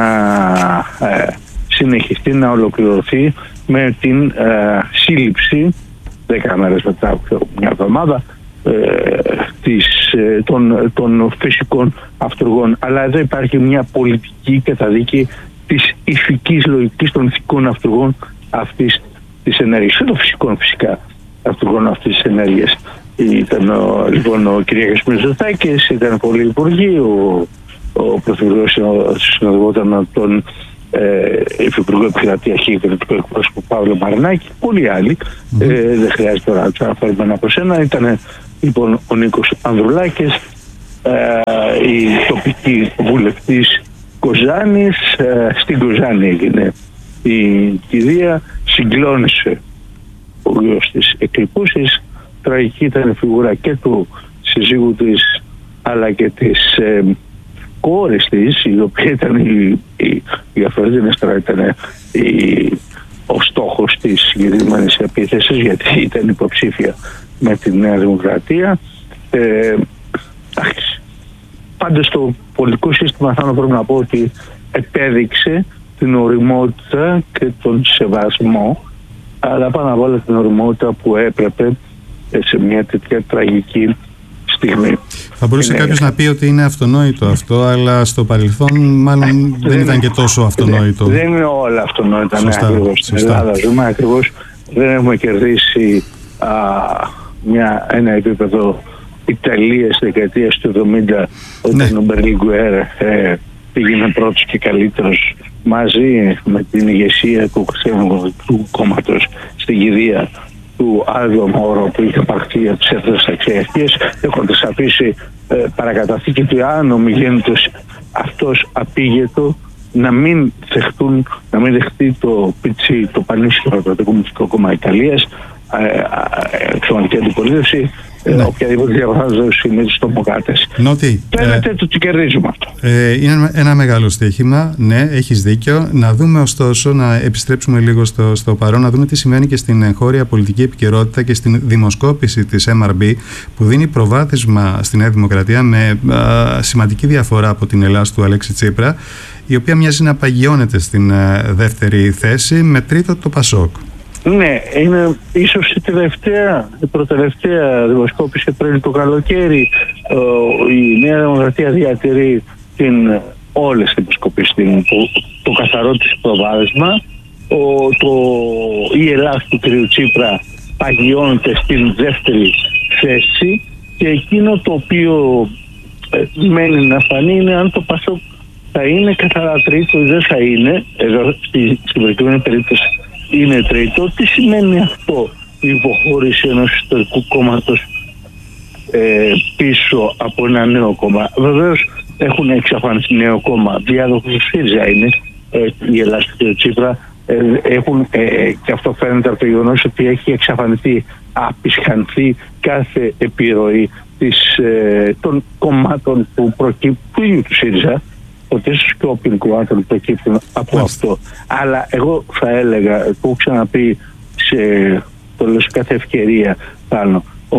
ε, συνεχιστεί, να ολοκληρωθεί με την ε, σύλληψη δέκα μέρες μετά από μια εβδομάδα ε, της, ε, των, των φυσικών αυτούργων. Αλλά εδώ υπάρχει μια πολιτική καταδίκη της ηθικής λογικής των ηθικών αυτούργων αυτής της ενέργειας και των φυσικών φυσικά αυτούργων αυτής της ενέργειας. Ήταν ο, λοιπόν ο Κυριάκος Μητσοτάκης, ήταν πολλοί υπουργοί, ο, ο Πρωθυπουργός συνοδευόταν τον ε, Υφυπουργό Επικρατεία Χ, κρατικό εκπρόσωπο Παύλο Μαρινάκη, πολλοί άλλοι. Mm-hmm. Ε, δεν χρειάζεται τώρα να του αναφέρουμε ένα προς ένα. Ήταν λοιπόν ο Νίκος Ανδρουλάκης, ε, η τοπική βουλευτής Κοζάνης. Ε, στην Κοζάνη έγινε η κηδεία, συγκλώνησε ο γιος της εκλειπούσης. Τραγική ήταν η φιγούρα και του συζύγου της αλλά και της ε, κόρης της, η οποία ήταν η, η, η Αφροδίνες τώρα ήταν η, ο στόχος της συγκεκριμένης επίθεσης, γιατί ήταν υποψήφια με τη Νέα Δημοκρατία. Ε, πάντως το πολιτικό σύστημα θα πρέπει να πω ότι επέδειξε την ωριμότητα και τον σεβασμό, αλλά πάνω απ' όλα την ωριμότητα που έπρεπε σε μια τέτοια τραγική στιγμή. Θα μπορούσε είναι... κάποιος να πει ότι είναι αυτονόητο αυτό, αλλά στο παρελθόν μάλλον δεν, δεν ήταν και τόσο αυτονόητο. Δεν, δεν είναι όλα αυτονόητα. Σωστά, ναι, ακριβώς. Στην Ελλάδα ζούμε ακριβώς, δεν έχουμε κερδίσει α, μια, ένα επίπεδο Ιταλίας δεκαετίας του εβδομήντα, όταν ναι. ο Μπερλιγκουέρ ε, πήγαινε πρώτος και καλύτερος μαζί με την ηγεσία του Χριστιανικού Κόμματος στην κηδεία του Άδειο Μόρο που είχε απαχθεί από τις έθνες αξιαρχίες, έχοντας αφήσει ε, παρακαταθήκη του αν ο Μιγέννητος αυτός απήγετο να μην δεχτούν, να μην δεχτεί το πιτσί, το πανίσχυρο το Κομμουνιστικό Κόμμα Ιταλίας, εξωματική αντιπολίτευση, ναι. οποιαδήποτε διαβάζωση με τους τρομοκράτες. Φαίνεται ε, ότι κερδίζουμε αυτό. Ε, είναι ένα μεγάλο στοίχημα, ναι, έχεις δίκιο. Να δούμε ωστόσο, να επιστρέψουμε λίγο στο, στο παρόν, να δούμε τι σημαίνει και στην εγχώρια πολιτική επικαιρότητα και στην δημοσκόπηση της εμ αρ μπι που δίνει προβάδισμα στη Νέα Δημοκρατία με α, σημαντική διαφορά από την Ελλάδα του Αλέξη Τσίπρα, η οποία μοιάζει να παγιώνεται στην α, δεύτερη θέση με τρίτο το Πασόκ. Ναι, είναι ίσως η τελευταία, η προτελευταία δημοσκόπηση πριν το καλοκαίρι. Η Νέα Δημοκρατία διατηρεί την, όλες τις δημοσκοπήσεις, το, το καθαρό της προβάδισμα. Ο, το, η Ελλάδα του κ. Τσίπρα παγιώνεται στην δεύτερη θέση και εκείνο το οποίο ε, μένει να φανεί είναι αν το Πασόκ θα είναι καθαρά τρίτο, δεν θα είναι, εδώ στη, στην προηγούμενη περίπτωση είναι τρίτο. Τι σημαίνει αυτό, η υποχώρηση ενός ιστορικού κόμματος ε, πίσω από ένα νέο κόμμα? Βεβαίως έχουν εξαφανιστεί νέο κόμμα, διάδοχος του ΣΥΡΙΖΑ είναι ε, η Ελλάδα και ο Τσίπρα, ε, έχουν, ε, και αυτό φαίνεται από το γεγονός ότι έχει εξαφανιστεί, απεισχανθεί κάθε επιρροή της, ε, των κομμάτων που προκύπτουν του ΣΥΡΙΖΑ, ότι ίσως και όποιων κομμάτων που προκύπτουν από αυτό. Αλλά εγώ θα έλεγα, που έχω ξαναπεί σε, το λέω σε κάθε ευκαιρία πάνω,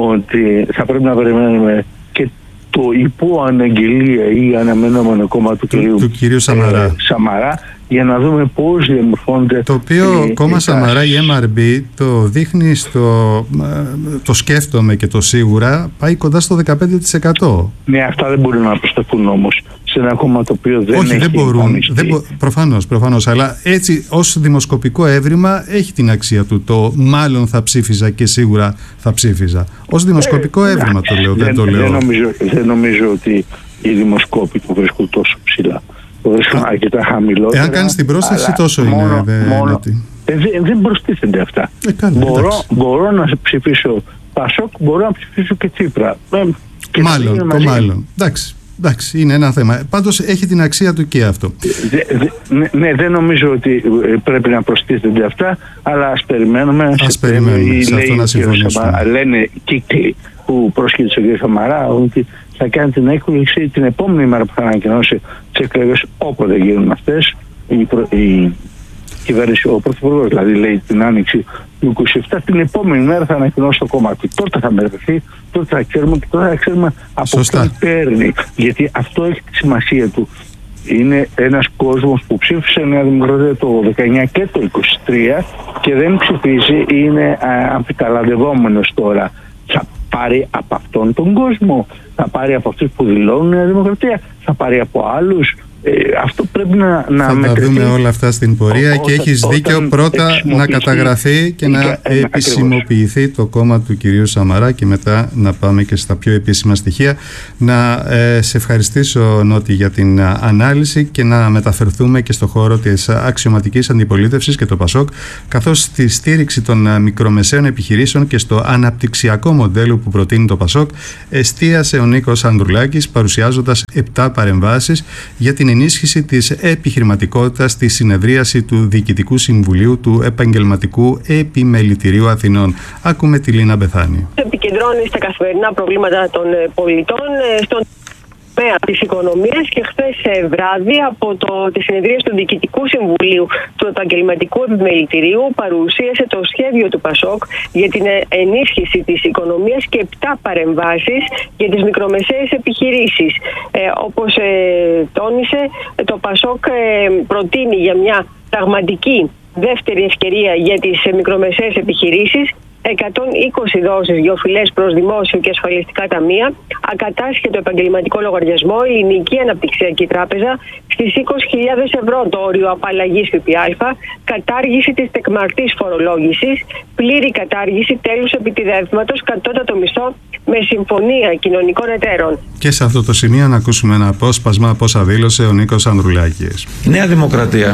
ότι θα πρέπει να περιμένουμε και το υποαναγγελία ή αναμενόμενο κόμμα του, του, του κυρίου Σαμαρά. Ε, Σαμαρά, για να δούμε πώς διαμορφώνεται. Το οποίο ε, κόμμα Σαμαρά, η εμ αρ μπι, το δείχνει στο το σκέφτομαι και το σίγουρα, πάει κοντά στο δεκαπέντε τοις εκατό. Ναι, αυτά δεν μπορούν να προσταθούν όμως σε ένα κόμμα το οποίο δεν Όχι, έχει δεν μπορούν. Δεν μπο, προφανώς, προφανώς. Αλλά έτσι ως δημοσκοπικό έβριμα έχει την αξία του. Το μάλλον θα ψήφιζα και σίγουρα θα ψήφιζα. Ως δημοσκοπικό ε, έβριμα το λέω, δεν, δεν το λέω. Δεν νομίζω, δεν νομίζω ότι οι δημοσκόποι το βρίσκουν τόσο ψηλά. Το βρίσκουν αρκετά χαμηλότερα. Εάν κάνεις την πρόσθεση τόσο μόνο, είναι. Δε, μόνο, ε, δεν, δεν προστίθενται αυτά. Ε, καλά, μπορώ, μπορώ να ψηφίσω Πασόκ, μπορώ να ψηφίσω και Τσίπρα. Ε, και μάλλον, το μάλλον. Εντάξει. Εντάξει, είναι ένα θέμα. Πάντως έχει την αξία του και αυτό. Δε, δε, ναι, ναι, δεν νομίζω ότι πρέπει να προστίθενται αυτά, αλλά ας περιμένουμε. Ας περιμένουμε, σε αυτό να συμφωνήσουμε. Λένε κύκλοι που πρόσχεσε ο κ. Σαμαρά ότι θα κάνει την έκπληξη την επόμενη μέρα που θα ανακοινώσει τις εκλογές, όποτε γίνουν αυτές. Η, προ, η κυβέρνηση, ο Πρωθυπουργός δηλαδή, λέει την άνοιξη του είκοσι επτά, την επόμενη μέρα θα ανακοινώσει το κόμμα του. Τότε θα μερθεί, τότε θα ξέρουμε και τότε θα ξέρουμε από ποιον παίρνει. Γιατί αυτό έχει τη σημασία του. Είναι ένας κόσμος που ψήφισε Νέα Δημοκρατία το δεκαεννιά και το είκοσι τρία και δεν ψηφίζει, είναι αμφιταλαντευόμενος τώρα. Θα πάρει από αυτόν τον κόσμο, θα πάρει από αυτούς που δηλώνουν Νέα Δημοκρατία, θα πάρει από άλλους. Ε, αυτό πρέπει να, να θα μετρηθεί. Θα δούμε όλα αυτά στην πορεία ό, και έχεις δίκιο πρώτα να καταγραφεί και να ε, επισημοποιηθεί ακριβώς το κόμμα του κυρίου Σαμαρά και μετά να πάμε και στα πιο επίσημα στοιχεία. Να ε, σε ευχαριστήσω, Νότι, για την α, ανάλυση και να μεταφερθούμε και στο χώρο της αξιωματικής αντιπολίτευσης και το ΠΑΣΟΚ, καθώς στη στήριξη των α, μικρομεσαίων επιχειρήσεων και στο αναπτυξιακό μοντέλο που προτείνει το ΠΑΣΟΚ εστίασε ο Νίκος Ανδρουλάκης παρουσιάζοντας επτά παρεμβάσεις για την ενίσχυση της επιχειρηματικότητας στη συνεδρίαση του Διοικητικού Συμβουλίου του Επαγγελματικού Επιμελητηρίου Αθηνών. Ακούμε τη Λίνα Μπεθάνη. Επικεντρώνει στα καθημερινά προβλήματα των πολιτών, στον τομέα της οικονομίας, και χθες βράδυ από το, τη συνεδρία του Διοικητικού Συμβουλίου του Επαγγελματικού Επιμελητηρίου παρουσίασε το σχέδιο του ΠΑΣΟΚ για την ενίσχυση της οικονομίας και επτά παρεμβάσεις για τις μικρομεσαίες επιχειρήσεις. Ε, όπως ε, τόνισε, το ΠΑΣΟΚ ε, προτείνει για μια πραγματική δεύτερη ευκαιρία για τις ε, μικρομεσαίες επιχειρήσεις εκατόν είκοσι δόσεις για οφειλές προς δημόσιο και ασφαλιστικά ταμεία, ακατάσχετο επαγγελματικό λογαριασμό, ελληνική αναπτυξιακή τράπεζα, στις είκοσι χιλιάδες ευρώ το όριο απαλλαγής ΦΠΑ, κατάργηση της τεκμαρτής φορολόγησης, πλήρη κατάργηση τέλους επιτιδεύματος, κατώτατο μισθό με συμφωνία κοινωνικών εταίρων. Και σε αυτό το σημείο να ακούσουμε ένα απόσπασμα από όσα δήλωσε ο Νίκος Ανδρουλάκης. Η Νέα Δημοκρατία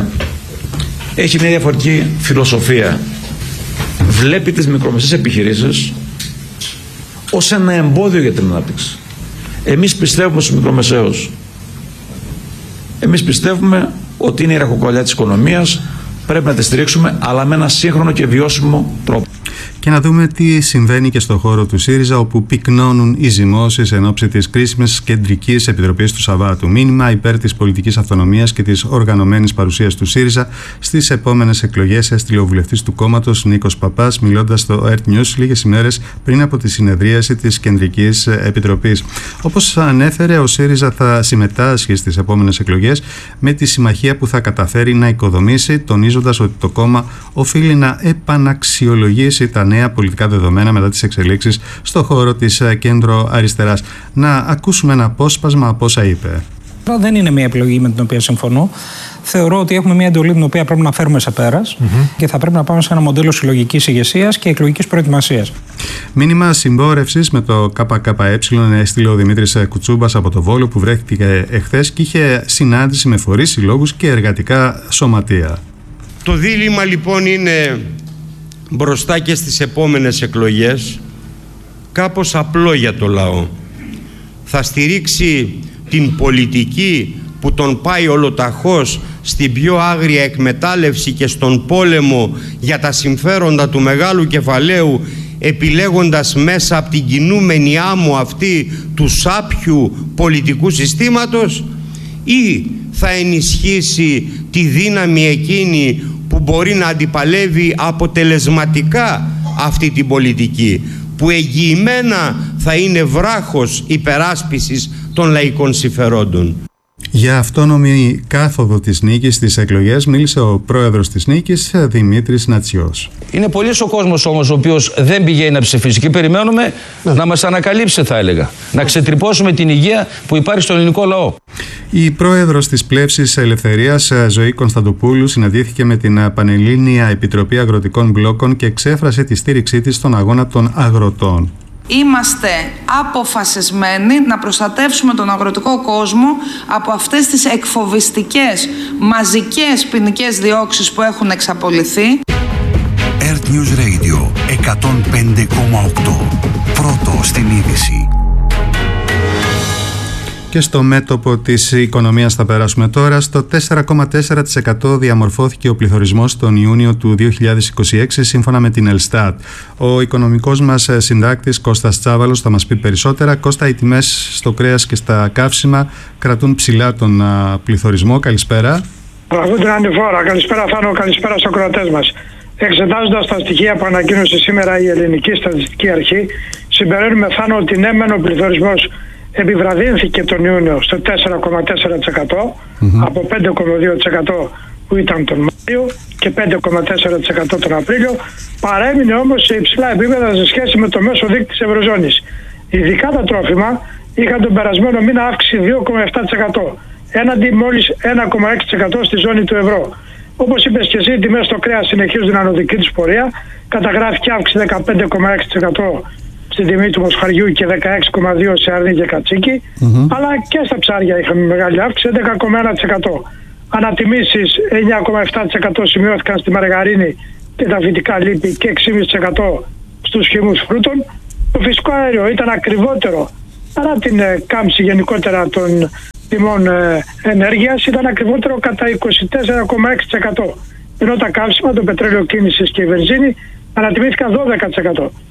έχει μια διαφορετική φιλοσοφία. Βλέπει τις μικρομεσαίες επιχειρήσεις ως ένα εμπόδιο για την ανάπτυξη. Εμείς πιστεύουμε στους μικρομεσαίους. Εμείς πιστεύουμε ότι είναι η ραχοκοκαλιά της οικονομίας, πρέπει να τη στηρίξουμε, αλλά με ένα σύγχρονο και βιώσιμο τρόπο. Και να δούμε τι συμβαίνει και στο χώρο του ΣΥΡΙΖΑ, όπου πυκνώνουν οι ζυμώσεις εν ώψη της κρίσιμης κεντρικής επιτροπής του Σαββάτου. Μήνυμα υπέρ της πολιτικής αυτονομίας και της οργανωμένης παρουσίας του ΣΥΡΙΖΑ στις επόμενες εκλογές έστειλε ο βουλευτής του κόμματος Νίκος Παπάς, μιλώντας στο ΕΡΤ News λίγες ημέρες πριν από τη συνεδρίαση της κεντρικής επιτροπής. Όπως ανέφερε, ο ΣΥΡΙΖΑ θα συμμετάσχει στις επόμενες εκλογές με τη συμμαχία που θα καταφέρει να οικοδομήσει, τονίζοντας ότι το κόμμα οφείλει να επαναξιολογήσει τα νέα πολιτικά δεδομένα μετά τις εξελίξεις στο χώρο της κέντρο αριστεράς. Να ακούσουμε ένα απόσπασμα από όσα είπε. Δεν είναι μια επιλογή με την οποία συμφωνώ. Θεωρώ ότι έχουμε μια εντολή την οποία πρέπει να φέρουμε σε πέρας mm-hmm. και θα πρέπει να πάμε σε ένα μοντέλο συλλογικής ηγεσίας και εκλογικής προετοιμασίας. Μήνυμα συμπόρευσης με το ΚΚΕ έστειλε ο Δημήτρης Κουτσούμπας από το Βόλο, που βρέθηκε εχθές και είχε συνάντηση με φορείς, συλλόγους και εργατικά σωματεία. Το δίλημμα λοιπόν είναι μπροστά και στις επόμενες εκλογές κάπως απλό για το λαό. Θα στηρίξει την πολιτική που τον πάει ολοταχώς στην πιο άγρια εκμετάλλευση και στον πόλεμο για τα συμφέροντα του μεγάλου κεφαλαίου, επιλέγοντας μέσα από την κινούμενη άμμο αυτή του σάπιου πολιτικού συστήματος, ή θα ενισχύσει τη δύναμη εκείνη που μπορεί να αντιπαλεύει αποτελεσματικά αυτή την πολιτική, που εγγυημένα θα είναι βράχος υπεράσπισης των λαϊκών συμφερόντων. Για αυτόνομη κάθοδο της νίκης στις εκλογές μίλησε ο πρόεδρος της νίκης, Δημήτρης Νατσιός. Είναι πολύς ο κόσμος όμως ο οποίος δεν πηγαίνει να ψηφίσει και περιμένουμε ναι. να μας ανακαλύψει, θα έλεγα. Να ξετρυπώσουμε την υγεία που υπάρχει στον ελληνικό λαό. Η πρόεδρος της Πλεύσης Ελευθερίας, Ζωή Κωνσταντοπούλου, συναντήθηκε με την Πανελλήνια Επιτροπή Αγροτικών Μπλόκων και εξέφρασε τη στήριξή της στον αγώνα των αγροτών. Είμαστε αποφασισμένοι να προστατεύσουμε τον αγροτικό κόσμο από αυτές τις εκφοβιστικές, μαζικές ποινικές διώξεις που έχουν εξαπολυθεί. Earth News Radio εκατόν πέντε κόμμα οκτώ. Πρώτο στην είδηση. Και στο μέτωπο της οικονομίας θα περάσουμε τώρα. Στο τέσσερα κόμμα τέσσερα τοις εκατό διαμορφώθηκε ο πληθωρισμός τον Ιούνιο του δύο χιλιάδες είκοσι έξι, σύμφωνα με την Ελστάτ. Ο οικονομικός μας συντάκτης Κώστας Τσάβαλος θα μας πει περισσότερα. Κώστα, οι τιμές στο κρέας και στα καύσιμα κρατούν ψηλά τον πληθωρισμό. Καλησπέρα. Τραγούν την ανηφόρα. Καλησπέρα Θάνο, καλησπέρα στους ακροατές μας. Εξετάζοντας τα στοιχεία που ανακοίνωσε σήμερα η Ελληνική Στατιστική Αρχή, συμπεραίνουμε Θάνο ότι ναι, μεν ο πληθωρισμός επιβραδύνθηκε τον Ιούνιο στο τέσσερα κόμμα τέσσερα τοις εκατό mm-hmm. από πέντε κόμμα δύο τοις εκατό που ήταν τον Μάιο και πέντε κόμμα τέσσερα τοις εκατό τον Απρίλιο, παρέμεινε όμως σε υψηλά επίπεδα σε σχέση με το μέσο δείκτη της Ευρωζώνης. Ειδικά τα τρόφιμα είχαν τον περασμένο μήνα αύξηση δύο κόμμα επτά τοις εκατό έναντι μόλις ένα κόμμα έξι τοις εκατό στη ζώνη του ευρώ. Όπως είπες και εσύ, οι τιμές στο κρέας συνεχίζουν την ανωδική τους πορεία. Καταγράφηκε αύξηση δεκαπέντε κόμμα έξι τοις εκατό στην τιμή του μοσχαριού και δεκαέξι κόμμα δύο τοις εκατό σε αρνί και κατσίκι, mm-hmm. αλλά και στα ψάρια είχαμε μεγάλη αύξηση, έντεκα κόμμα ένα τοις εκατό. Ανατιμήσεις εννιά κόμμα επτά τοις εκατό σημειώθηκαν στη μαργαρίνη και τα φυτικά λίπη και έξι κόμμα πέντε τοις εκατό στους χυμούς φρούτων. Το φυσικό αέριο ήταν ακριβότερο, παρά την ε, κάμψη γενικότερα των τιμών ε, ενέργειας, ήταν ακριβότερο κατά είκοσι τέσσερα κόμμα έξι τοις εκατό. Ενώ τα καύσιμα, το πετρέλαιο κίνησης και η βενζίνη ανατιμήθηκαν δώδεκα τοις εκατό.